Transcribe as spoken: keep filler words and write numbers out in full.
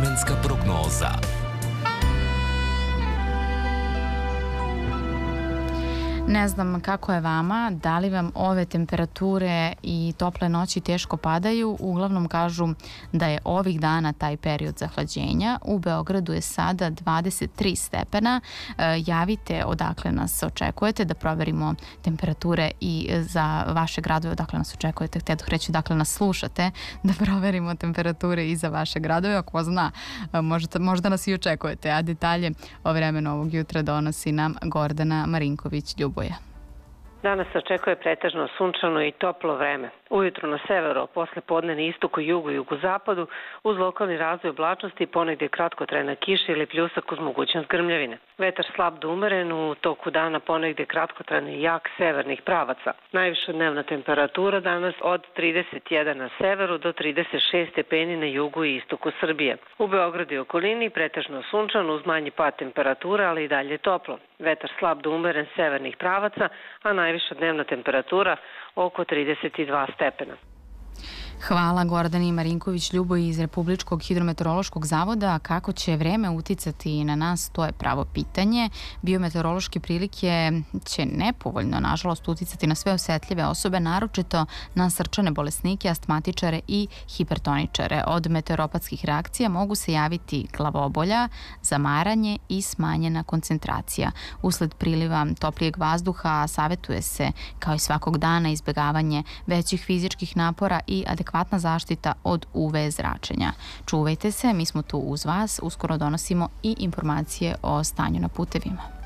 Vremenska prognoza. Ne znam kako je vama, da li vam ove temperature i tople noći teško padaju. Uglavnom kažu da je ovih dana taj period zahlađenja. U Beogradu je sada dvadeset tri stepena. E, javite odakle nas očekujete da proverimo temperature i za vaše gradove odakle nas očekujete. Htjedoh reći odakle nas slušate, da proverimo temperature i za vaše gradove. Ako zna, možda, možda nas i očekujete. A detalje o vremenu ovog jutra donosi nam Gordana Marinković-Ljuboja. Danas se očekuje pretežno sunčano i toplo vreme. Ujutru na severu, posle podne na istoku, jugu i jugozapadu, uz lokalni razvoj oblačnosti ponegdje kratkotrajna kiša ili pljusak uz mogućnost grmljavine. Vetar slab do umeren, u toku dana ponegdje kratkotrajni jak severnih pravaca. Najviša dnevna temperatura danas od trideset jedan na severu do trideset šest stepeni na jugu i istoku Srbije. U Beogradu i okolini pretežno sunčano uz manji pad temperatura, ali i dalje toplo. Vetar slab do umeren severnih pravaca, a najviša dnevna temperatura oko trideset dva stepena. Hvala Gordani Marinković-Ljuboji iz Republičkog hidrometeorološkog zavoda. Kako će vreme uticati na nas, to je pravo pitanje. Biometeorološke prilike će nepovoljno, nažalost, uticati na sve osetljive osobe, naročito na srčane bolesnike, astmatičare i hipertoničare. Od meteoropatskih reakcija mogu se javiti glavobolja, zamaranje i smanjena koncentracija. Usled priliva toplijeg vazduha savjetuje se, kao i svakog dana, izbjegavanje većih fizičkih napora i adekvatna zaštita od U V zračenja. Čuvajte se, mi smo tu uz vas, uskoro donosimo i informacije o stanju na putevima.